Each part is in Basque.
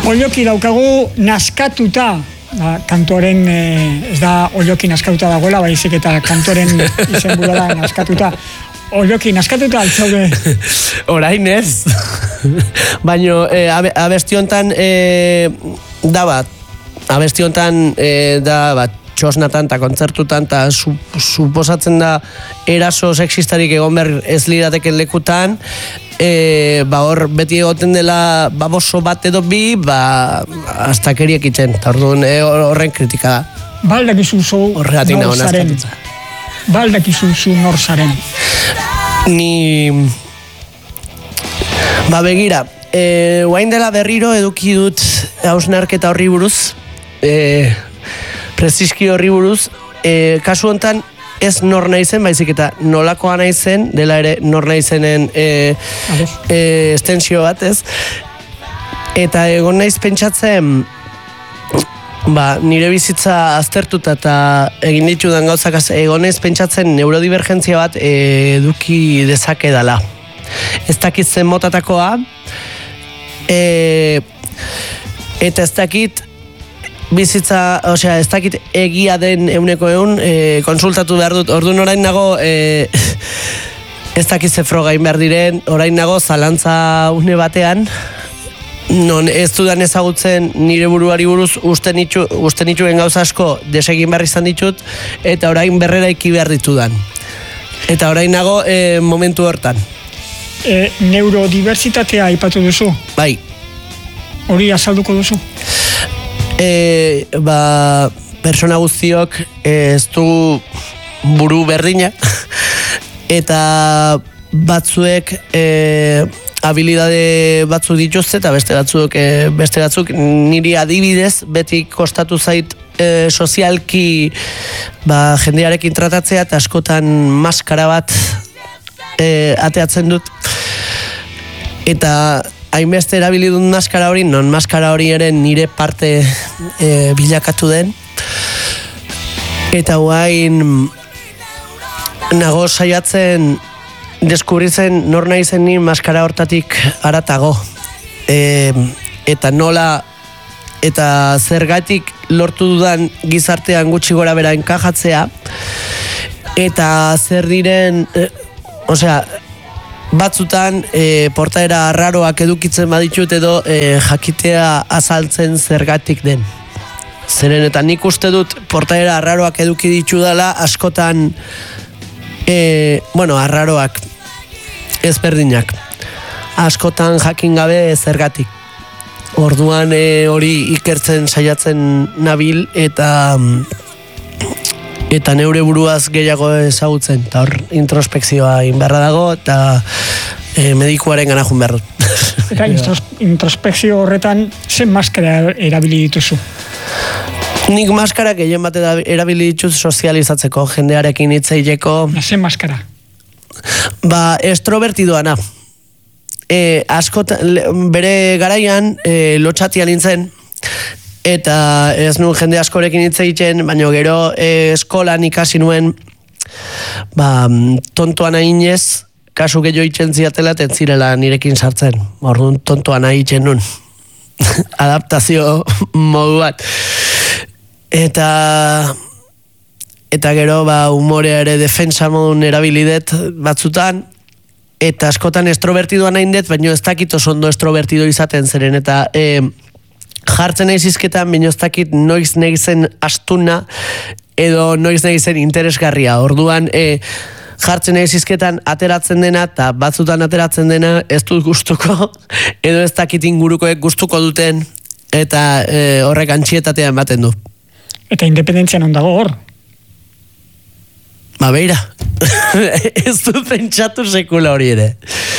Oioki daukagu naskatuta, kantoren, ez da Oioki naskatuta dagoela, baizik eta kantoren izenburua da naskatuta. Oioki naskatuta altzaude? Orain ez. Baina abestiontan da bat. Abestiontan da bat. Txosnatan eta kontzertutan eta suposatzen da eraso sexistarik egon behar ez lirateken lekutan, hor beti egoten dela baboso bat edo bi, astakeriek itzen, eta orduan horren kritika da. Baldakizu zu nor zaren? Baldakizu zu nor zaren? Ni... begira, guain dela berriro eduki dut hausnarketa horri buruz, preziski horri buruz, kasu hontan ez nor naizen, baizik eta nolakoa naizen, dela ere nor naizenen estensio bat, ez? Eta egon naiz pentsatzen, nire bizitza aztertuta eta egin ditudan gauzak egon naiz pentsatzen neurodivergentzia bat eduki dezake dela. Ez dakit zen motatakoa, eta ez dakit bizitza, ez dakit egia den euneko egun, konsultatu behar dut, orduan orain nago, ez dakit ze frogain behar diren, orain nago zalantza une batean, non ez dudan ezagutzen nire buruari buruz uste nituen gauza asko desegin behar izan ditut, eta orain berrera iki behar ditudan. Eta orain nago momentu hortan. Neurodiversitatea aipatu duzu? Bai. Hori azalduko duzu? Persona guztiok ez du buru berdina eta batzuek habilidade batzuk dituzte eta beste batzuk niri adibidez beti kostatu zait sozialki jendearekin tratatzea eta askotan maskara bat ateatzen dut eta hainbeste erabilidun maskara hori, non maskara hori ere nire parte bilakatu den. Eta guain nago saiatzen deskubritzen nor naizen ni maskara hortatik haratago. Eta nola eta zergatik lortu dudan gizartean gutxi gora bera enkajatzea. Eta zer diren, batzutan portaera arraroak edukitzen baditut edo jakitea azaltzen zergatik den. Zeren eta nik uste dut portaera arraroak eduki ditu dela askotan arraroak ezberdinak. Askotan jakin gabe zergatik. Orduan hori ikertzen saiatzen nabil eta neure buruaz gehiago ezagutzen, eta hor introspekzioa inberra dago, eta medikuaren gana jun behar dut. Eta introspekzio horretan, zen maskara erabili dituzu? Nik maskara gehien bat erabili dituz sozializatzeko, jendearekin hitz egiteko. Zen maskara? Estrobertidoana. Bere garaian, lotxatia nintzen, eta ez nuen jende askorekin hitz egiten, baina gero eskolan ikasi nuen tontoan ainez, kasu gehiago itzen ziatela, eta zirela nirekin sartzen. Orduan tontoan aitzen nuen. Adaptazio modu bat. Eta gero humorea ere defensa modun erabilidet batzutan, eta askotan estrobertidoan aindet, baina ez dakit oso ondo estrobertido izaten zeren, eta jartzen nahi zizketan, baina ez dakit noiz nahi zen astuna edo noiz nahi zen interesgarria. Orduan, jartzen nahi zizketan ateratzen dena eta batzutan ateratzen dena ez dut gustuko edo ez dakit ingurukoek gustuko duten eta horrek antxietatea ematen du. Eta independentzia non dago hor? Beira, ez dut pentsatu sekula hori ere.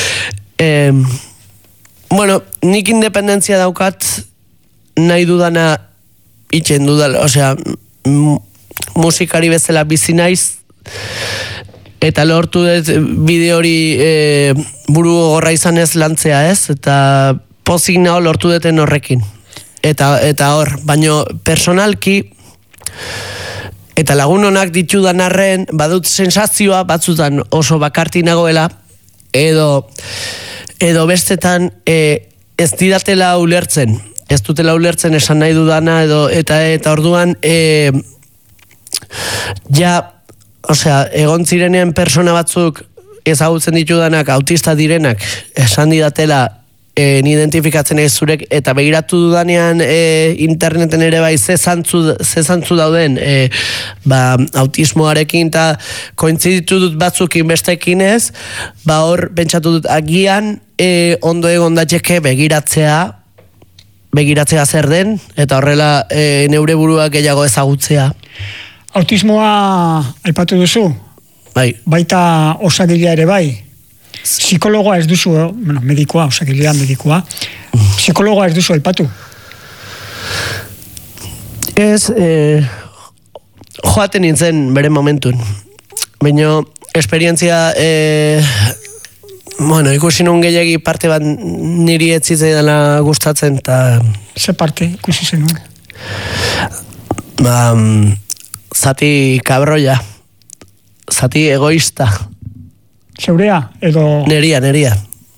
Nik independentzia daukat nahi dudana itxen dudala, musikari bezala bizi naiz, eta lortu dut bide hori buru gorra izan ez lantzea ez, eta pozik naho lortu duten horrekin. Eta hor, baino personalki, eta lagun honak ditudan arren, badut sensazioa batzutan oso bakarti nagoela, edo bestetan ez didatela ulertzen. ez dutela ulertzen esan nahi dudana edo eta orduan egon zirenean persona batzuk ezagutzen ditudanak autista direnak esan didatela identifikatzen ez zurek eta begiratu dudanean interneten ere bai ze zantzu dauden autismoarekin eta kointziditu dut batzukin bestekin ez, hor pentsatu dut agian ondo egon daiteke begiratzea zer den eta horrela neure burua gehiago ezagutzea. Autismoa aipatu duzu? Bai. Baita osagilea ere bai? Psikologoa ez duzu, medikoa, osagilea medikoa. Psikologoa ez duzu aipatu? Ez, joaten nintzen bere momentun. Baina, esperientzia, ikusi nun gehiagi parte bat niri etzitzei dela gustatzen, eta... Ze parte ikusi zenuen? Zati kabroia, zati egoista. Zeurea, edo... Neria.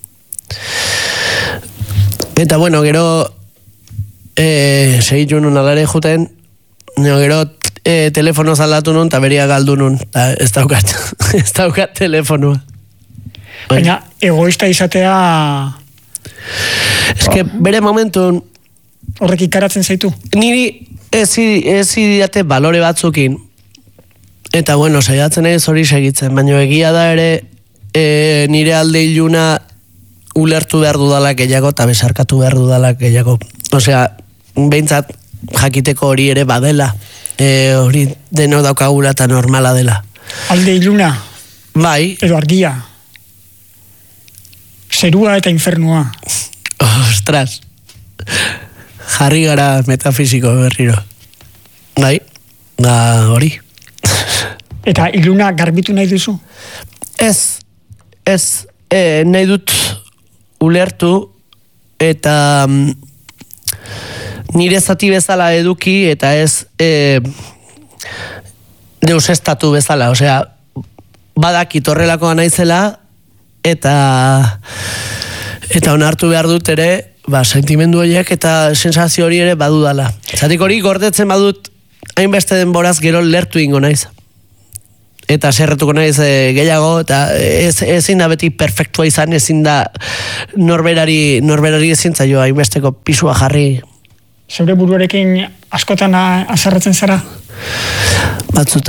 Eta gero segitu nun alare juten, gero telefono zaldatu nun, eta beria galdu nun, ez daukat telefonua. Baina egoista izatea... Ez que bere momentun... Horrek ikaratzen zaitu? Niri ez idate balore batzukin. Eta saiatzen ez hori segitzen, baina egia da ere nire alde iluna ulertu behar dudalak gehiago eta besarkatu behar dudalak gehiago. Osea, behintzat jakiteko hori ere badela. Hori deno daukagula eta normala dela. Alde iluna? Bai. Edo argia? Zerua eta infernua? Ostras. Jarri gara metafisiko berriro. Bai, hori. Eta iluna garbitu nahi duzu? Ez, nahi dut ulertu eta nire zati bezala eduki eta ez deusestatu bezala, osea, badakit horrelakoa naizela eta onartu behar dut ere sentimendu horiek eta sensazio hori ere badudala. Zatik hori gordetzen badut hainbeste denboraz gero lertu ingo naiz. Eta zerretuko naiz gehiago, eta ezin da beti perfektua izan, ezin da norberari ezin zaio hainbesteko pisua jarri. Zeure buruarekin askotan azarretzen zara? Batzutan.